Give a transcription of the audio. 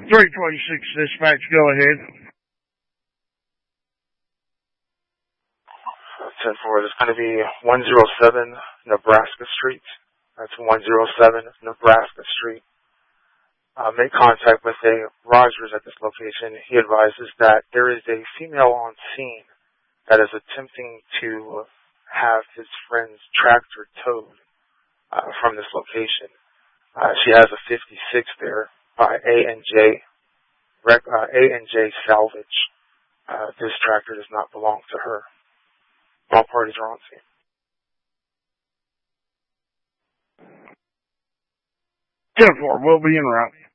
326 dispatch, go ahead. 10-4, it's going to be 107 Nebraska Street. That's 107 Nebraska Street. Make contact with a Rogers at this location. He advises that there is a female on scene that is attempting to have his friend's tractor towed from this location. She has a 56 there by A&J Salvage. This tractor does not belong to her. All parties are on scene. 10-4, we'll be en route.